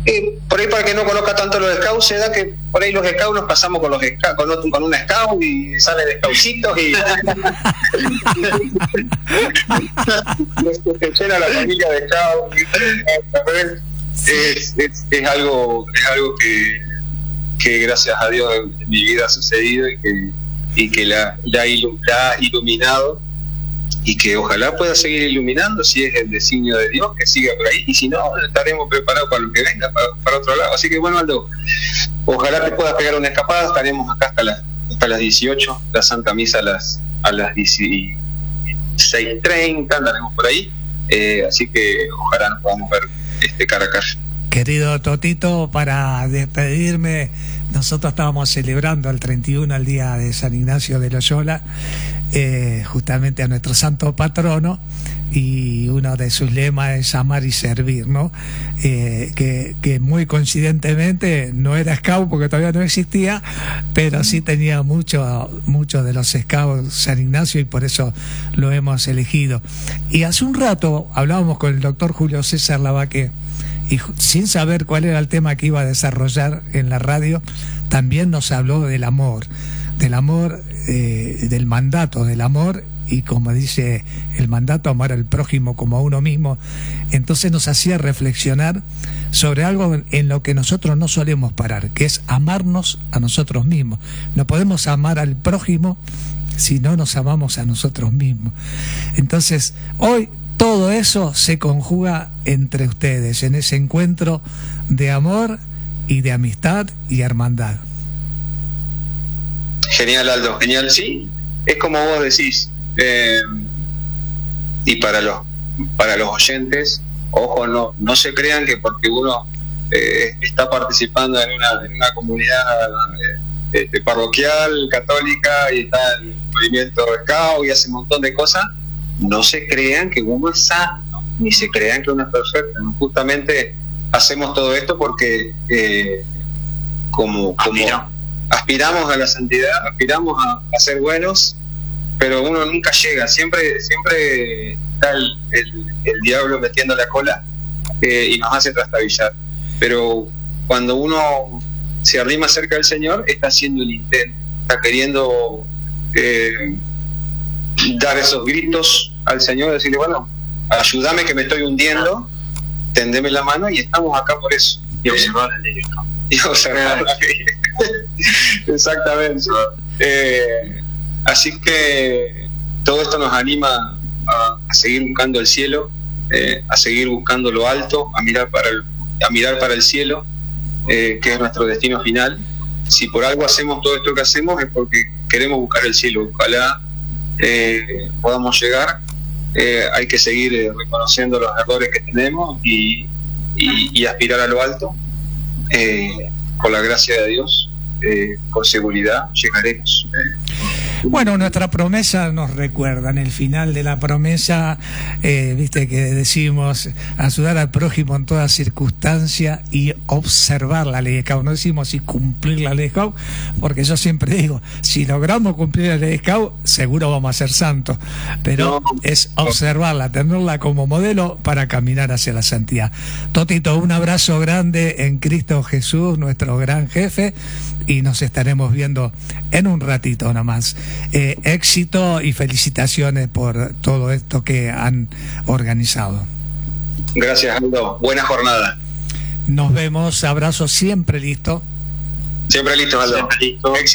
Por ahí, para que no conozca tanto los scouts, se da que por ahí los scouts nos pasamos con con una scout y sale de scoutcitos y se llena la familia de scouts. Es algo que gracias a Dios en mi vida ha sucedido y que la ha iluminado, y que ojalá pueda seguir iluminando, si es el designio de Dios, que siga por ahí, y si no, estaremos preparados para lo que venga, para otro lado. Así que bueno, Aldo, ojalá te puedas pegar una escapada. Estaremos acá hasta las 18, la Santa Misa a las 16:30, andaremos por ahí, así que ojalá nos podamos ver cara a cara. Querido Totito, para despedirme, nosotros estábamos celebrando el 31, el día de San Ignacio de Loyola, justamente a nuestro santo patrono, y uno de sus lemas es amar y servir, ¿no? Que muy coincidentemente no era scout porque todavía no existía, pero sí tenía mucho de los scouts San Ignacio, y por eso lo hemos elegido. Y hace un rato hablábamos con el doctor Julio César Lavaque, y sin saber cuál era el tema que iba a desarrollar en la radio, también nos habló del amor, del mandato del amor, y como dice el mandato, amar al prójimo como a uno mismo. Entonces nos hacía reflexionar sobre algo en lo que nosotros no solemos parar, que es amarnos a nosotros mismos. No podemos amar al prójimo si no nos amamos a nosotros mismos. Entonces, hoy todo eso se conjuga entre ustedes, en ese encuentro de amor y de amistad y hermandad. Genial, Aldo, genial, sí, es como vos decís. Y para los oyentes, ojo, no se crean que porque uno está participando en una comunidad parroquial católica y está en el movimiento scout y hace un montón de cosas, no se crean que uno es santo, ni se crean que uno es perfecto. Justamente hacemos todo esto porque como aspiramos a la santidad, aspiramos a ser buenos, pero uno nunca llega, siempre está el diablo metiendo la cola y nos hace trastabillar. Pero cuando uno se arrima cerca del Señor, está haciendo el intento, está queriendo dar esos gritos al Señor, decirle, bueno, ayúdame que me estoy hundiendo, tendeme la mano, y estamos acá por eso. Y observar la ley. Y observar la ley. Exactamente. Así que todo esto nos anima a seguir buscando el cielo, a seguir buscando lo alto, a mirar para el cielo, que es nuestro destino final. Si por algo hacemos todo esto que hacemos, es porque queremos buscar el cielo. Ojalá podamos llegar. Hay que seguir reconociendo los errores que tenemos y aspirar a lo alto. Con la gracia de Dios, con seguridad llegaremos. Bueno, nuestra promesa nos recuerda, en el final de la promesa, viste que decimos ayudar al prójimo en toda circunstancia y observar la ley de Scout. No decimos si cumplir la ley de Scout, porque yo siempre digo, si logramos cumplir la ley de Scout, seguro vamos a ser santos, pero es observarla, tenerla como modelo para caminar hacia la santidad. Totito, un abrazo grande en Cristo Jesús, nuestro gran jefe, y nos estaremos viendo en un ratito nomás. Éxito y felicitaciones por todo esto que han organizado. Gracias, Aldo. Buena jornada. Nos vemos. Abrazo, siempre listo. Siempre listo, Aldo. Siempre listo.